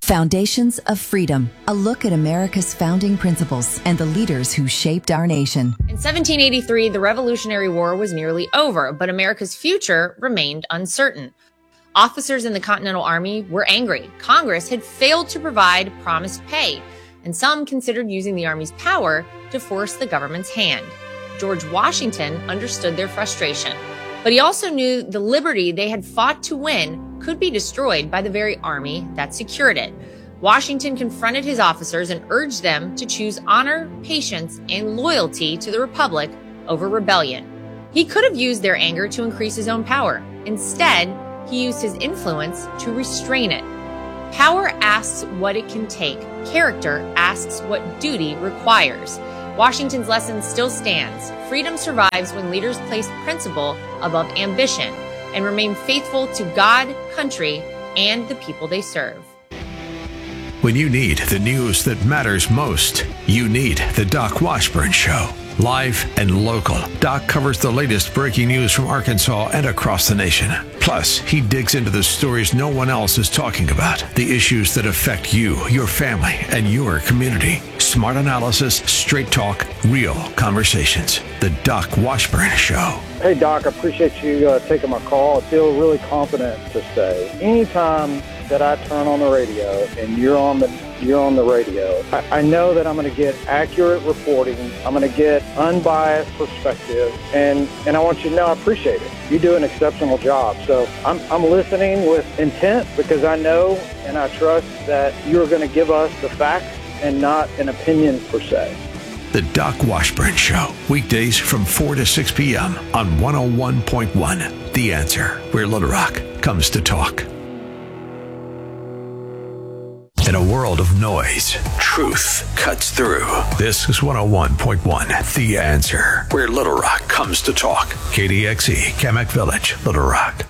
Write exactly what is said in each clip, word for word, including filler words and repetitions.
Foundations of Freedom, a look at America's founding principles and the leaders who shaped our nation. In seventeen eighty-three, the Revolutionary War was nearly over, but America's future remained uncertain. Officers in the Continental Army were angry. Congress had failed to provide promised pay, and some considered using the Army's power to force the government's hand. George Washington understood their frustration, but he also knew the liberty they had fought to win could be destroyed by the very army that secured it. Washington confronted his officers and urged them to choose honor, patience, and loyalty to the Republic over rebellion. He could have used their anger to increase his own power. Instead, he used his influence to restrain it. Power asks what it can take. Character asks what duty requires. Washington's lesson still stands. Freedom survives when leaders place principle above ambition and remain faithful to God, country, and the people they serve. When you need the news that matters most, you need the Doc Washburn Show. Live and local, Doc covers the latest breaking news from Arkansas and across the nation. Plus, he digs into the stories no one else is talking about, the issues that affect you, your family, and your community. Smart analysis, straight talk, real conversations. The Doc Washburn Show. Hey, Doc, I appreciate you uh, taking my call. I feel really confident to say anytime that I turn on the radio and you're on the you're on the radio, I, I know that I'm going to get accurate reporting. I'm going to get unbiased perspective, and, and I want you to know I appreciate it. You do an exceptional job. So I'm, I'm listening with intent because I know and I trust that you're going to give us the facts and not an opinion per se. The Doc Washburn Show, weekdays from four to six p.m. on one oh one point one. The Answer, where Little Rock comes to talk. In a world of noise, truth cuts through. This is one oh one point one, The Answer, where Little Rock comes to talk. K D X E, Kamek Village, Little Rock.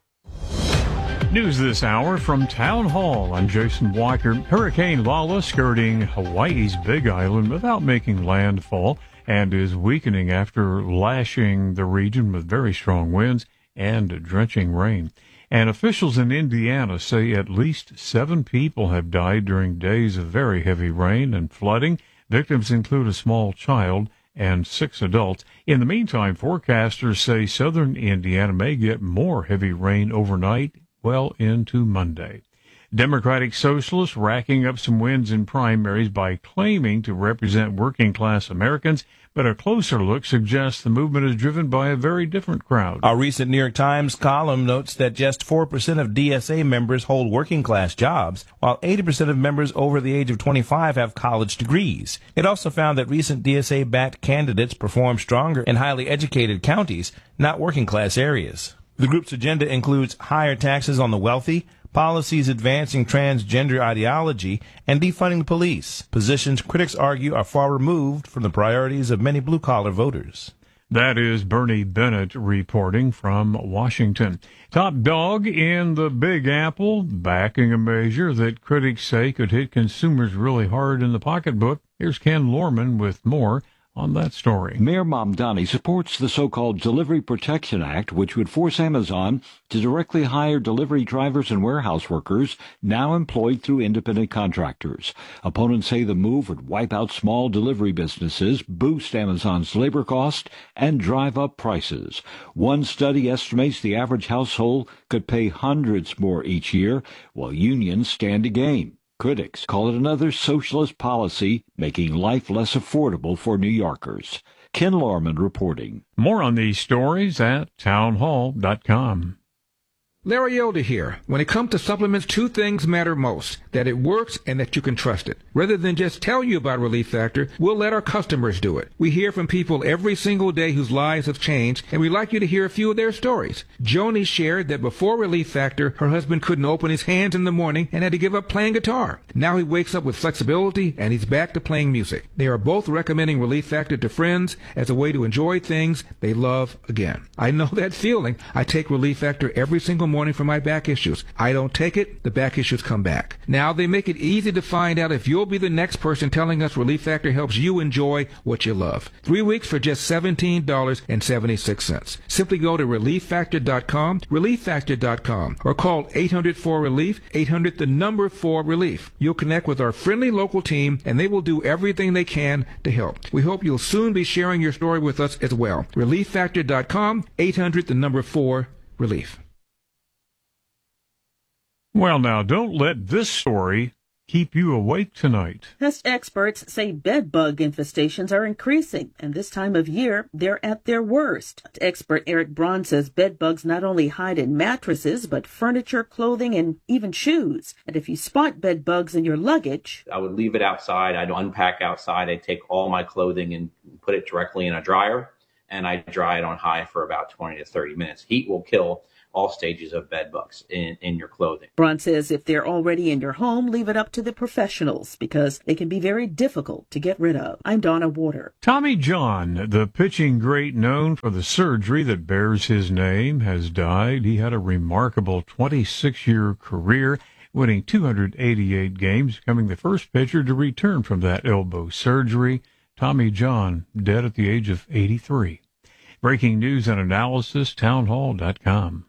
News this hour from Town Hall. I'm Jason Walker. Hurricane Lala skirting Hawaii's Big Island without making landfall and is weakening after lashing the region with very strong winds and drenching rain. And officials in Indiana say at least seven people have died during days of very heavy rain and flooding. Victims include a small child and six adults. In the meantime, forecasters say southern Indiana may get more heavy rain overnight, well into Monday. Democratic Socialists racking up some wins in primaries by claiming to represent working-class Americans, but a closer look suggests the movement is driven by a very different crowd. Our recent New York Times column notes that just four percent of D S A members hold working-class jobs, while eighty percent of members over the age of twenty-five have college degrees. It also found that recent D S A-backed candidates perform stronger in highly educated counties, not working-class areas. The group's agenda includes higher taxes on the wealthy, policies advancing transgender ideology, and defunding the police, positions critics argue are far removed from the priorities of many blue-collar voters. That is Bernie Bennett reporting from Washington. Top dog in the Big Apple, backing a measure that critics say could hit consumers really hard in the pocketbook. Here's Ken Lorman with more on that story. Mayor Mamdani supports the so-called Delivery Protection Act, which would force Amazon to directly hire delivery drivers and warehouse workers now employed through independent contractors. Opponents say the move would wipe out small delivery businesses, boost Amazon's labor cost, and drive up prices. One study estimates the average household could pay hundreds more each year, while unions stand to gain. Critics call it another socialist policy, making life less affordable for New Yorkers. Ken Lorman reporting. More on these stories at townhall dot com. Larry Elder here. When it comes to supplements, two things matter most: that it works and that you can trust it. Rather than just tell you about Relief Factor, we'll let our customers do it. We hear from people every single day whose lives have changed, and we'd like you to hear a few of their stories. Joni shared that before Relief Factor, her husband couldn't open his hands in the morning and had to give up playing guitar. Now he wakes up with flexibility and he's back to playing music. They are both recommending Relief Factor to friends as a way to enjoy things they love again. I know that feeling. I take Relief Factor every single morning for my back issues. I don't take it, the back issues come back. Now they make it easy to find out if you'll be the next person telling us Relief Factor helps you enjoy what you love. Three weeks for just seventeen dollars and seventy-six cents. Simply go to relief factor dot com, relief factor dot com, or call eight hundred four relief, eight hundred the number four relief. You'll connect with our friendly local team, and they will do everything they can to help. We hope you'll soon be sharing your story with us as well. relief factor dot com, eight hundred the number four relief. Well, now, don't let this story keep you awake tonight. Pest experts say bed bug infestations are increasing, and this time of year, they're at their worst. Expert Eric Braun says bed bugs not only hide in mattresses, but furniture, clothing, and even shoes. And if you spot bed bugs in your luggage, I would leave it outside. I'd unpack outside. I'd take all my clothing and put it directly in a dryer, and I dry it on high for about twenty to thirty minutes. Heat will kill all stages of bed bugs in, in your clothing. Braun says if they're already in your home, leave it up to the professionals because they can be very difficult to get rid of. I'm Donna Warder. Tommy John, the pitching great known for the surgery that bears his name, has died. He had a remarkable twenty-six-year career, winning two hundred eighty-eight games, becoming the first pitcher to return from that elbow surgery. Tommy John, dead at the age of eighty-three. Breaking news and analysis, townhall dot com.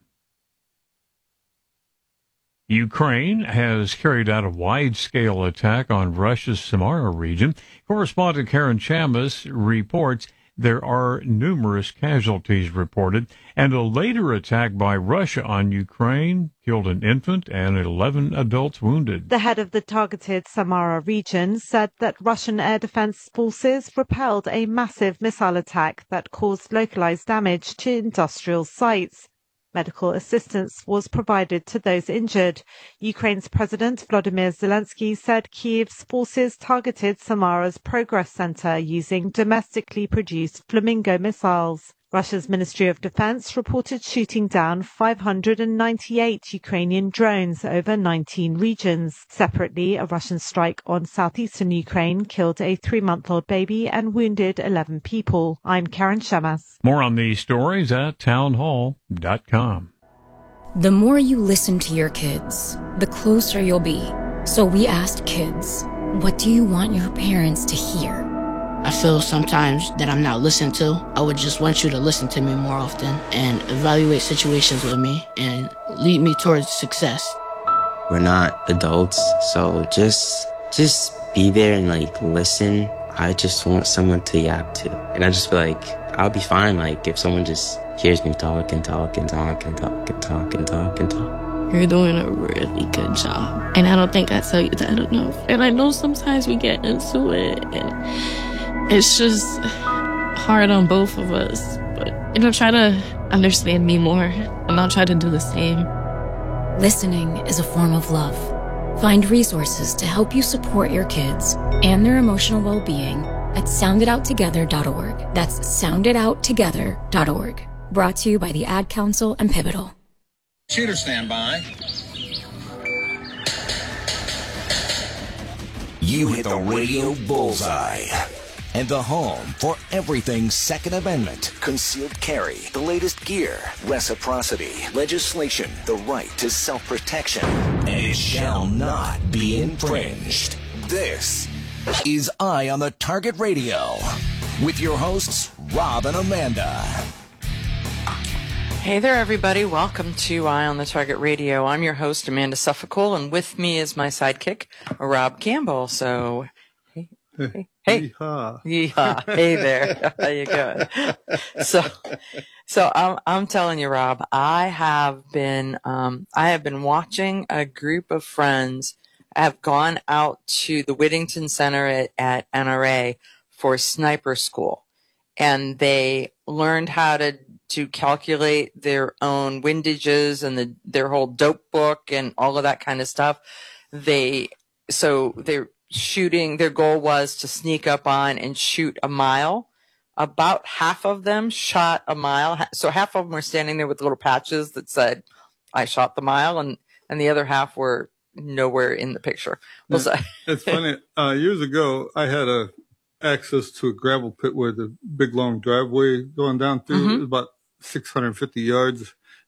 Ukraine has carried out a wide-scale attack on Russia's Samara region. Correspondent Karen Chamas reports there are numerous casualties reported, and a later attack by Russia on Ukraine killed an infant and eleven adults wounded. The head of the targeted Samara region said that Russian air defense forces repelled a massive missile attack that caused localized damage to industrial sites. Medical assistance was provided to those injured. Ukraine's President Volodymyr Zelensky said Kyiv's forces targeted Samara's Progress Center using domestically produced Flamingo missiles. Russia's Ministry of Defense reported shooting down five hundred ninety-eight Ukrainian drones over nineteen regions. Separately, a Russian strike on southeastern Ukraine killed a three-month-old baby and wounded eleven people. I'm Karen Chamas. More on these stories at townhall dot com. The more you listen to your kids, the closer you'll be. So we asked kids, what do you want your parents to hear? I feel sometimes that I'm not listened to. I would just want you to listen to me more often and evaluate situations with me and lead me towards success. We're not adults, so just just be there and like listen. I just want someone to yap to. And I just feel like I'll be fine like if someone just hears me talk and talk and talk and talk and talk and talk and talk. You're doing a really good job. And I don't think I tell you that enough. And I know sometimes we get into it and it's just hard on both of us, but you know, try to understand me more, and I'll try to do the same. Listening is a form of love. Find resources to help you support your kids and their emotional well-being at sound it out together dot org. That's sound it out together dot org. Brought to you by the Ad Council and Pivotal. Shooter standby. You hit the radio bullseye. And the home for everything Second Amendment, concealed carry, the latest gear, reciprocity, legislation, the right to self-protection, and it shall not be infringed. This is Eye on the Target Radio with your hosts, Rob and Amanda. Hey there, everybody. Welcome to Eye on the Target Radio. I'm your host, Amanda Suffolk, and with me is my sidekick, Rob Campbell. So, hey, hey. Hey, yeehaw. Yeehaw. Hey there. How you going? So, so I'm, I'm telling you, Rob, I have been, um, I have been watching a group of friends have gone out to the Whittington Center at, at N R A for sniper school, and they learned how to, to calculate their own windages and the, their whole dope book and all of that kind of stuff. They, so they're, shooting, their goal was to sneak up on and shoot a mile. About half of them shot a mile. So half of them were standing there with little patches that said, I shot the mile, and, and the other half were nowhere in the picture. Well, yeah, so it's funny. Uh, years ago, I had a access to a gravel pit with a big long driveway going down through. Mm-hmm. It was about six hundred fifty yards.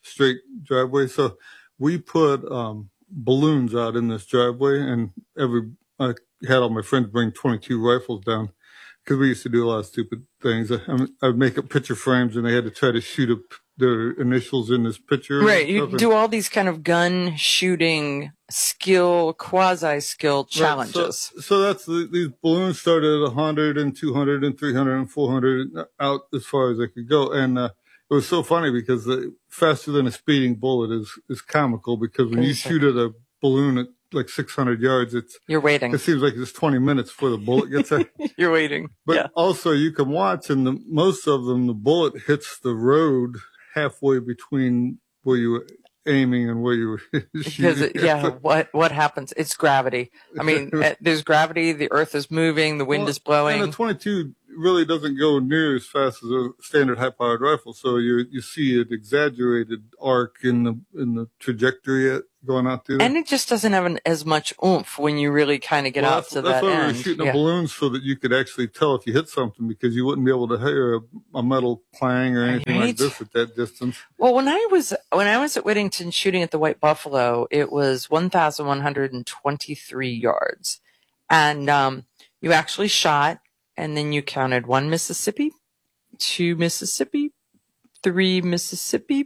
straight driveway. So we put um, balloons out in this driveway, and every I had all my friends bring twenty-two rifles down because we used to do a lot of stupid things. I, I'd make up picture frames, and they had to try to shoot up their initials in this picture. Right. You do all these kind of gun shooting skill, quasi skill challenges. Right. So, so that's the, these balloons started at one hundred and two hundred and three hundred and four hundred out as far as they could go. And uh, it was so funny because the faster than a speeding bullet is, is comical, because when you shoot at a balloon at like six hundred yards, it's you're waiting. It seems like it's twenty minutes before the bullet gets there. You're waiting. But yeah. also you can watch, and the, most of them, the bullet hits the road halfway between where you were aiming and where you were shooting. Because it, yeah, what what happens? It's gravity. I mean, there's gravity. The earth is moving. The wind well, is blowing. And a twenty-two really doesn't go near as fast as a standard high-powered rifle, so you you see an exaggerated arc in the in the trajectory going out there. And it just doesn't have an, as much oomph when you really kind of get well, out to that's that That's why end. we were shooting yeah. a balloon, so that you could actually tell if you hit something, because you wouldn't be able to hear a, a metal clang or anything right. like this at that distance. Well, when I was when I was at Whittington shooting at the White Buffalo, it was one thousand one hundred twenty-three yards, and um, you actually shot, and then you counted one Mississippi, two Mississippi, three Mississippi,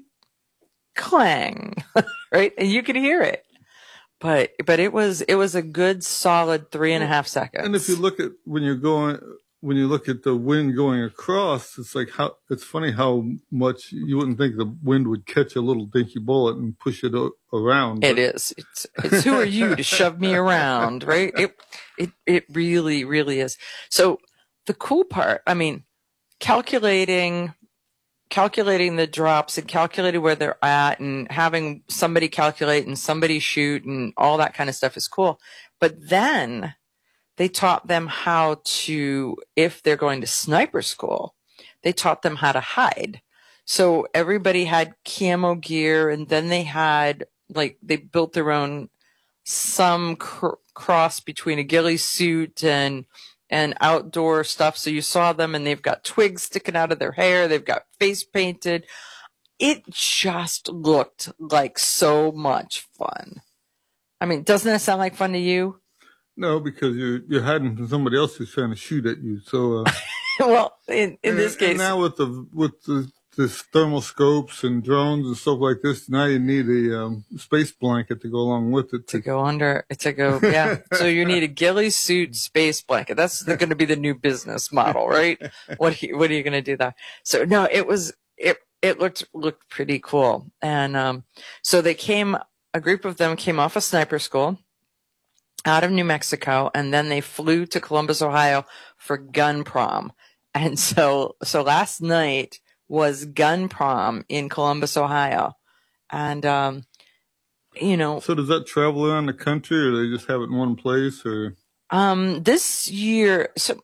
clang, right? And you could hear it. But but it was it was a good solid three and a half seconds. And if you look at when you're going when you look at the wind going across, it's like how it's funny how much you wouldn't think the wind would catch a little dinky bullet and push it o- around. It is. It's it's who are you to shove me around, right? It it it really really is. So the cool part, I mean, calculating. calculating the drops and calculating where they're at and having somebody calculate and somebody shoot and all that kind of stuff is cool. But then they taught them how to, if they're going to sniper school, they taught them how to hide. So everybody had camo gear, and then they had, like, they built their own, some cr- cross between a ghillie suit and and outdoor stuff. So you saw them, and they've got twigs sticking out of their hair. They've got face painted. It just looked like so much fun. I mean, doesn't that sound like fun to you? No, because you're, you're hiding from somebody else who's trying to shoot at you. So, uh, well, in, in and, this case, and now with the, with the, this thermal scopes and drones and stuff like this, now you need a um, space blanket to go along with it. To, to go under, to go, yeah. So you need a ghillie suit space blanket. That's going to be the new business model, right? What are you, what are you going to do that? So no, it was, it, it looked, looked pretty cool. And, um, so they came, a group of them came off a sniper school out of New Mexico, and then they flew to Columbus, Ohio for gun prom. And so, so last night was gun prom in Columbus, Ohio. And, um, you know. So does that travel around the country, or they just have it in one place, or? Um, this year, so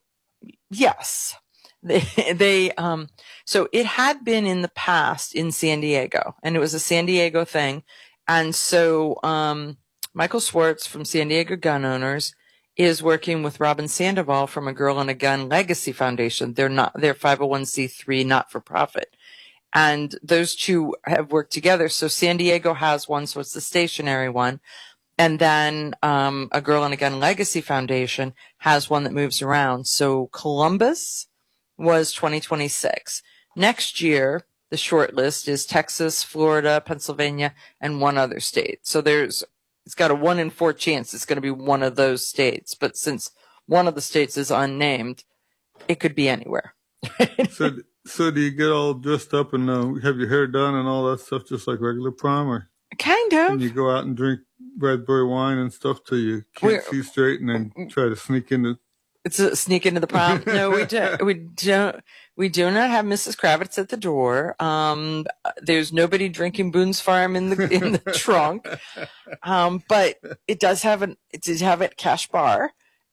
yes, they, they, um, so it had been in the past in San Diego, and it was a San Diego thing. And so, um, Michael Schwartz from San Diego Gun Owners is working with Robin Sandoval from A Girl and a Gun Legacy Foundation. They're not, they're five oh one c three, not for profit. And those two have worked together. So San Diego has one, so it's the stationary one. And then, um, A Girl and a Gun Legacy Foundation has one that moves around. So Columbus was twenty twenty-six. Next year, the short list is Texas, Florida, Pennsylvania, and one other state. So there's, it's got a one in four chance it's going to be one of those states. But since one of the states is unnamed, it could be anywhere. so, so do you get all dressed up and uh, have your hair done and all that stuff just like regular prom? Or kind of. And you go out and drink raspberry wine and stuff till you can't We're, see straight, and then try to sneak into. It's a sneak into the prom. No, we don't. We don't. We do not have Missus Kravitz at the door. Um, there's nobody drinking Boone's Farm in the in the trunk. Um, but it does have an it did have a cash bar,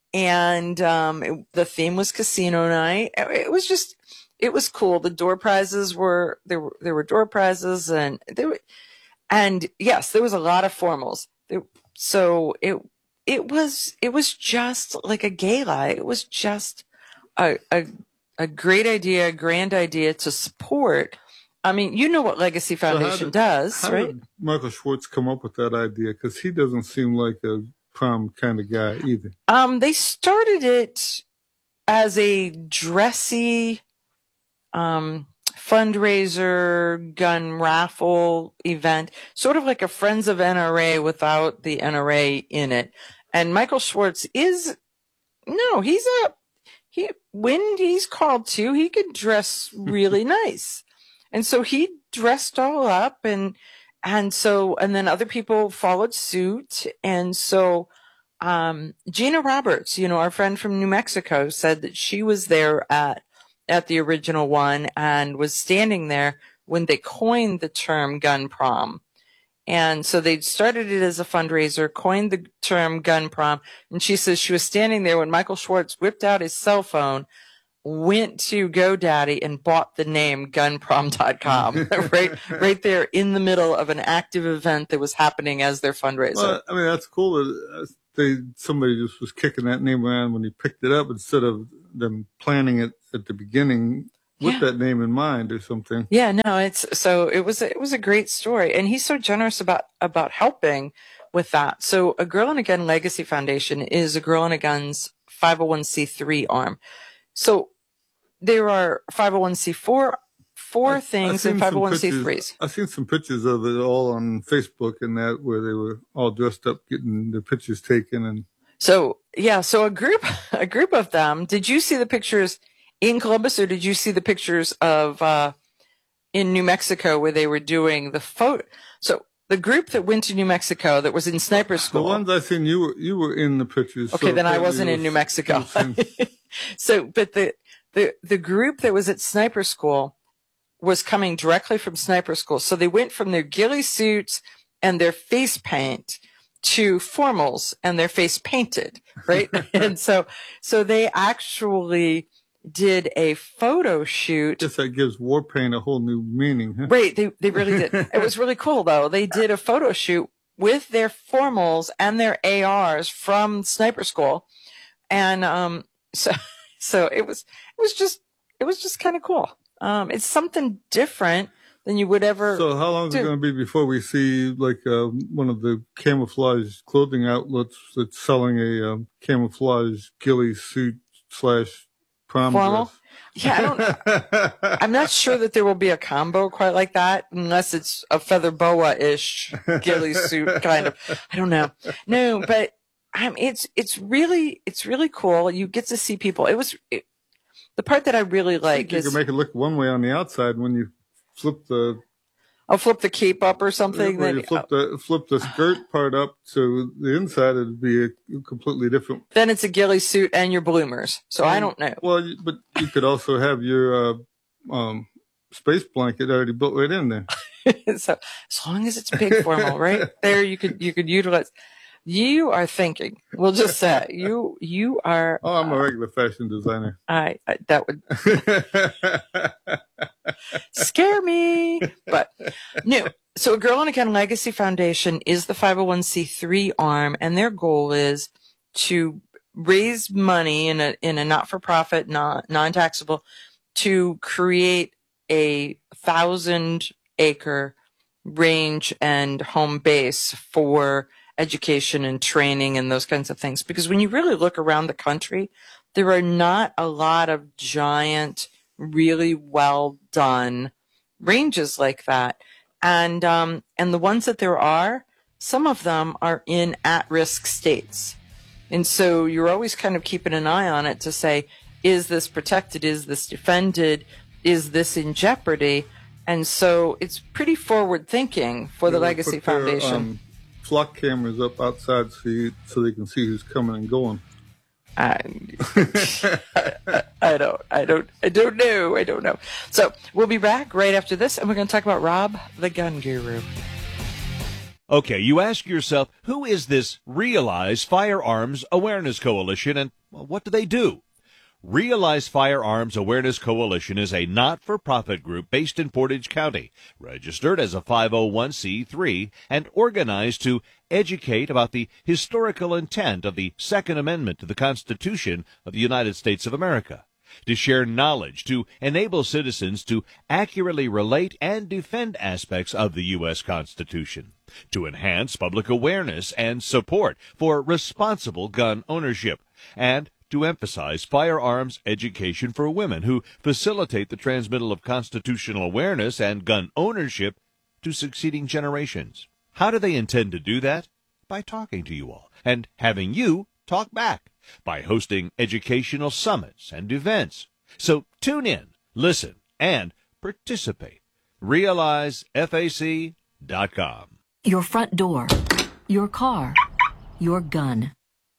and um, it, the theme was casino night. It, it was just it was cool. The door prizes were there were there were door prizes, and there were, and yes, there was a lot of formals. There, so it. It was, it was just like a gala. It was just a, a, a great idea, a grand idea to support I mean, you know what Legacy Foundation so did, does, how right? Did Michael Schwartz come up with that idea? Because he doesn't seem like a prom kind of guy either. Um, they started it as a dressy um, fundraiser gun raffle event, sort of like a Friends of N R A without the N R A in it. And Michael Schwartz is, no, he's a, he, when he's called to, he can dress really nice. And so he dressed all up and, and so, and then other people followed suit. And so, um, Gina Roberts, you know, our friend from New Mexico, said that she was there at, at the original one and was standing there when they coined the term gun prom. And so they started it as a fundraiser, coined the term gun prom. And she says she was standing there when Michael Schwartz whipped out his cell phone, went to GoDaddy and bought the name gun prom dot com right, right there in the middle of an active event that was happening as their fundraiser. Well, I mean, that's cool that they, somebody just was kicking that name around when he picked it up instead of them planning it at the beginning with Yeah. that name in mind or something. Yeah, no, it's so it was it was a great story, and he's so generous about about helping with that. So, a Girl and a Gun Legacy Foundation is a Girl and a Gun's five oh one c three arm. So there are five oh one c four four I've- things I've seen and some five oh one c pictures- threes. I've seen some pictures of it all on Facebook and that where they were all dressed up getting their pictures taken. And So yeah, so a group a group of them. Did you see the pictures in Columbus, or did you see the pictures of uh, in New Mexico where they were doing the photo? So the group that went to New Mexico that was in sniper school. the ones I seen, you were you were in the pictures. Okay, so then I apparently wasn't it in was- New Mexico. it was- So, but the, the, the group that was at sniper school was coming directly from sniper school. So they went from their ghillie suits and their face paint to formals and their face painted, right? And so, so they actually did a photo shoot. Guess that gives war paint a whole new meaning. Huh? Right. They, they really did. It was really cool though. They did a photo shoot with their formals and their A Rs from sniper school. And, um, so, so it was, it was just, it was just kind of cool. Um, it's something different than you would ever. So how long is do. it going to be before we see like uh, one of the camouflage clothing outlets that's selling a um, camouflage ghillie suit slash prom Formal? dress? Yeah, I don't, I'm not sure that there will be a combo quite like that unless it's a feather boa-ish ghillie suit kind of. I don't know. No, but um, it's, it's really, it's really cool. You get to see people. It was, it, the part that I really like You is can make it look one way on the outside when you flip the I'll flip the cape up or something. When Then you flip the flip the skirt part up to the inside, it'd be a completely different. then it's a ghillie suit and your bloomers. So I don't know. Well, you- but you could also have your uh, um, space blanket already built right in there. So as long as it's big formal, right there, you could you could utilize. You are thinking. We'll just say you you are. Oh, I'm a regular fashion designer. I, I that would scare me, but no. So, a Girl and a Gun Legacy Foundation is the five oh one c three arm, and their goal is to raise money in a in a not for profit, non non taxable, to create a thousand acre range and home base for education and training and those kinds of things. Because when you really look around the country, there are not a lot of giant, really well done ranges like that. And, um, and the ones that there are, some of them are in at-risk states. And so you're always kind of keeping an eye on it to say, is this protected? Is this defended? Is this in jeopardy? And so it's pretty forward thinking for the They Legacy put their, Foundation. um, flock cameras up outside so, you, so they can see who's coming and going. I, I don't, I don't, I don't know. I don't know. So we'll be back right after this, and we're going to talk about Rob, the gun guru. Okay, you ask yourself, who is this Realize Firearms Awareness Coalition, and well, what do they do? Realize Firearms Awareness Coalition is a not-for-profit group based in Portage County, registered as a five oh one c three, and organized to educate about the historical intent of the Second Amendment to the Constitution of the United States of America. to share knowledge, to enable citizens to accurately relate and defend aspects of the U S Constitution, to enhance public awareness and support for responsible gun ownership, and to emphasize firearms education for women who facilitate the transmittal of constitutional awareness and gun ownership to succeeding generations. How do they intend to do that? By talking to you all and having you talk back, by hosting educational summits and events. So tune in, listen, and participate. realize F A C dot com. Your front door, your car, your gun.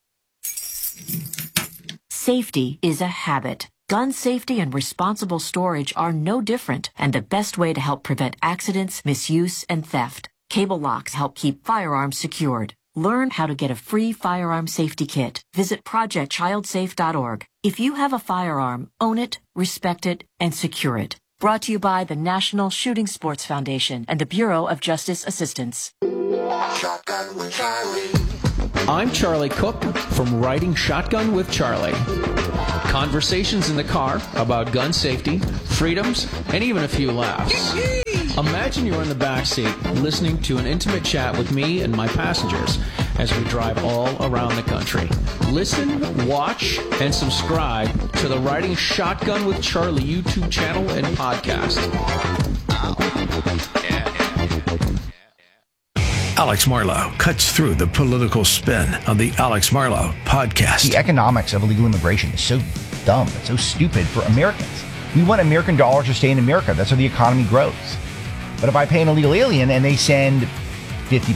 Safety is a habit. Gun safety and responsible storage are no different, and the best way to help prevent accidents, misuse, and theft. Cable locks help keep firearms secured. Learn how to get a free firearm safety kit. Visit project child safe dot org. If you have a firearm, own it, respect it, and secure it. Brought to you by the National Shooting Sports Foundation and the Bureau of Justice Assistance. Shotgun with Charlie. I'm Charlie Cook from Riding Shotgun with Charlie. Conversations in the car about gun safety, freedoms, and even a few laughs. Imagine you're in the back seat listening to an intimate chat with me and my passengers as we drive all around the country. Listen, watch, and subscribe to the Riding Shotgun with Charlie YouTube channel and podcast. Alex Marlow cuts through the political spin on the Alex Marlow podcast. The economics of illegal immigration is so dumb, it's so stupid for Americans. We want American dollars to stay in America. That's how the economy grows. But if I pay an illegal alien and they send fifty